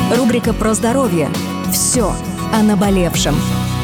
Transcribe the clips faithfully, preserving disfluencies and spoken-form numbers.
Рубрика про здоровье. Все о наболевшем.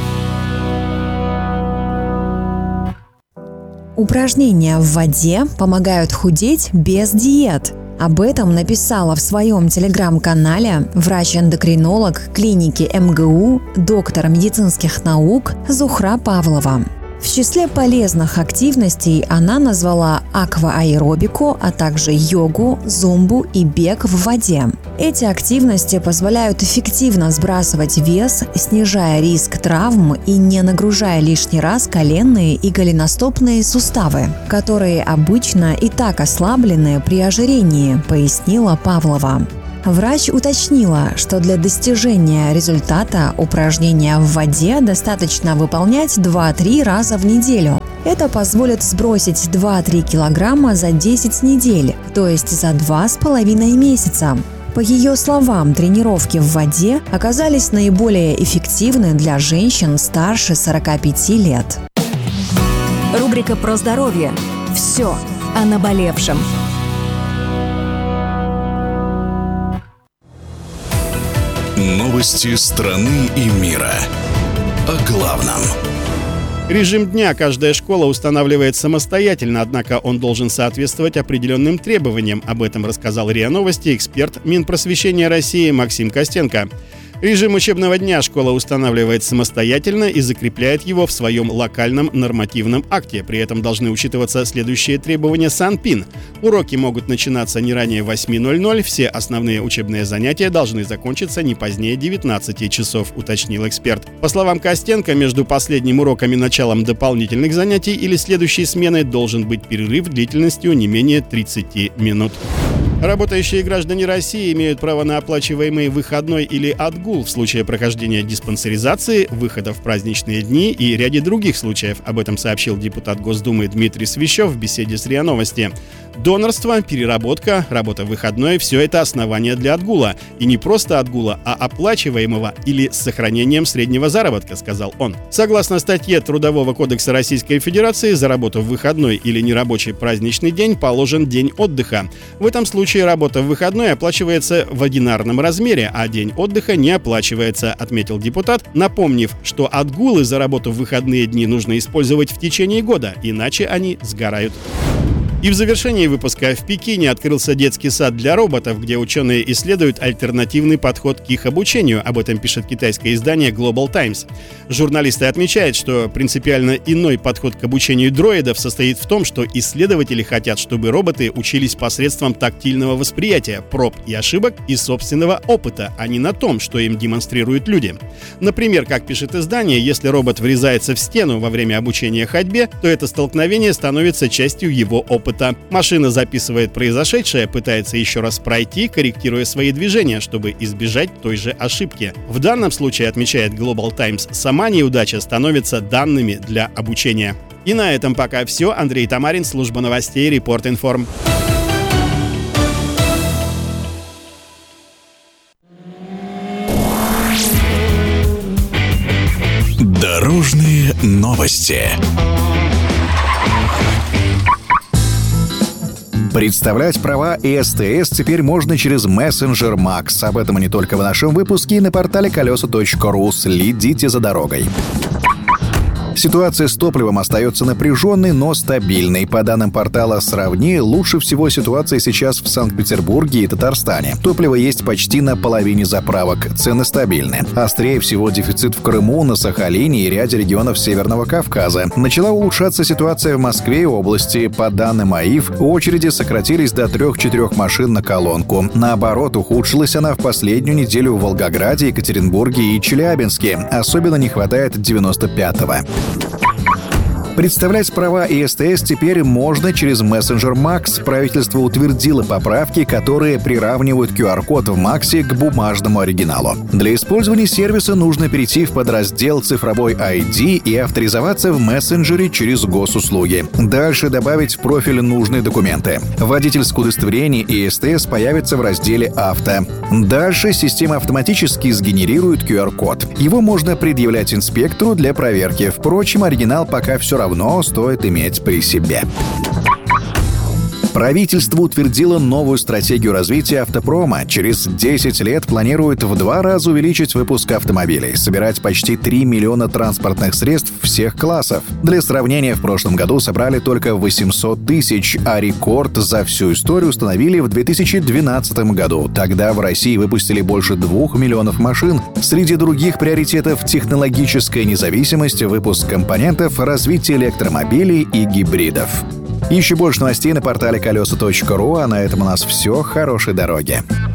Упражнения в воде помогают худеть без диет. Об этом написала в своем телеграм-канале врач-эндокринолог клиники эм гэ у, доктор медицинских наук Зухра Павлова. В числе полезных активностей она назвала аквааэробику, а также йогу, зумбу и бег в воде. Эти активности позволяют эффективно сбрасывать вес, снижая риск травм и не нагружая лишний раз коленные и голеностопные суставы, которые обычно и так ослаблены при ожирении, пояснила Павлова. Врач уточнила, что для достижения результата упражнения в воде достаточно выполнять два-три раза в неделю. Это позволит сбросить два-три килограмма за десять недель, то есть за два с половиной месяца. По ее словам, тренировки в воде оказались наиболее эффективны для женщин старше сорока пяти лет. Рубрика про здоровье. Все о наболевшем. Новости страны и мира. О главном. Режим дня каждая школа устанавливает самостоятельно, однако он должен соответствовать определенным требованиям. Об этом рассказал РИА Новости эксперт Минпросвещения России Максим Костенко. Режим учебного дня школа устанавливает самостоятельно и закрепляет его в своем локальном нормативном акте. При этом должны учитываться следующие требования Санпин. Уроки могут начинаться не ранее восьми ноль-ноль, все основные учебные занятия должны закончиться не позднее девятнадцати часов, уточнил эксперт. По словам Костенко, между последним уроком и началом дополнительных занятий или следующей сменой должен быть перерыв длительностью не менее тридцати минут. Работающие граждане России имеют право на оплачиваемый выходной или отгул в случае прохождения диспансеризации, выхода в праздничные дни и ряде других случаев. Об этом сообщил депутат Госдумы Дмитрий Свищев в беседе с РИА Новости. Донорство, переработка, работа в выходной – все это основания для отгула. И не просто отгула, а оплачиваемого или с сохранением среднего заработка, сказал он. Согласно статье Трудового кодекса Российской Федерации, за работу в выходной или нерабочий праздничный день положен день отдыха. В этом случае работа в выходной оплачивается в одинарном размере, а день отдыха не оплачивается, отметил депутат, напомнив, что отгулы за работу в выходные дни нужно использовать в течение года, иначе они сгорают. И в завершении выпуска: в Пекине открылся детский сад для роботов, где ученые исследуют альтернативный подход к их обучению. Об этом пишет китайское издание Global Times. Журналисты отмечают, что принципиально иной подход к обучению дроидов состоит в том, что исследователи хотят, чтобы роботы учились посредством тактильного восприятия, проб и ошибок и собственного опыта, а не на том, что им демонстрируют люди. Например, как пишет издание, если робот врезается в стену во время обучения ходьбе, то это столкновение становится частью его опыта. Машина записывает произошедшее, пытается еще раз пройти, корректируя свои движения, чтобы избежать той же ошибки. В данном случае, отмечает Global Times, сама неудача становится данными для обучения. И на этом пока все. Андрей Тамарин, служба новостей, Репорт Информ. Дорожные новости. Представлять права и СТС теперь можно через мессенджер Макс. Об этом и не только в нашем выпуске, и на портале колеса точка ру. Следите за дорогой. Ситуация с топливом остается напряженной, но стабильной. По данным портала «Сравни», лучше всего ситуация сейчас в Санкт-Петербурге и Татарстане. Топливо есть почти на половине заправок, цены стабильны. Острее всего дефицит в Крыму, на Сахалине и ряде регионов Северного Кавказа. Начала улучшаться ситуация в Москве и области. По данным АИФ, очереди сократились до трех-четырех машин на колонку. Наоборот, ухудшилась она в последнюю неделю в Волгограде, Екатеринбурге и Челябинске. Особенно не хватает девяносто пятого. Представлять права и СТС теперь можно через мессенджер Макс. Правительство утвердило поправки, которые приравнивают ку ар код в Максе к бумажному оригиналу. Для использования сервиса нужно перейти в подраздел «Цифровой ай ди» и авторизоваться в мессенджере через госуслуги. Дальше добавить в профиль нужные документы. Водительское удостоверение и СТС появятся в разделе «Авто». Дальше система автоматически сгенерирует ку ар код. Его можно предъявлять инспектору для проверки. Впрочем, оригинал пока все равно стоит иметь при себе. Правительство утвердило новую стратегию развития автопрома. Через десять лет планирует в два раза увеличить выпуск автомобилей, собирать почти три миллиона транспортных средств всех классов. Для сравнения, в прошлом году собрали только восемьсот тысяч, а рекорд за всю историю установили в две тысячи двенадцатом году. Тогда в России выпустили больше двух миллионов машин. Среди других приоритетов — технологическая независимость, выпуск компонентов, развитие электромобилей и гибридов. Еще больше новостей на портале колеса точка ру, а на этом у нас все. Хорошей дороги.